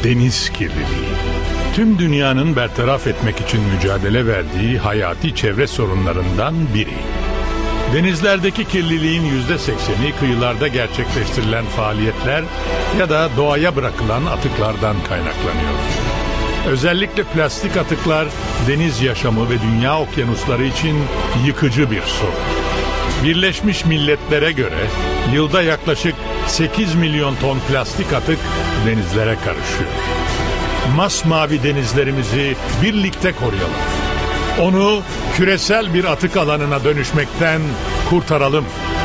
deniz kirliliği. Tüm dünyanın bertaraf etmek için mücadele verdiği hayati çevre sorunlarından biri. Denizlerdeki kirliliğin %80'i kıyılarda gerçekleştirilen faaliyetler ya da doğaya bırakılan atıklardan kaynaklanıyor. Özellikle plastik atıklar deniz yaşamı ve dünya okyanusları için yıkıcı bir sorun. Birleşmiş Milletler'e göre yılda yaklaşık 8 milyon ton plastik atık denizlere karışıyor. Masmavi denizlerimizi birlikte koruyalım. Onu küresel bir atık alanına dönüşmekten kurtaralım.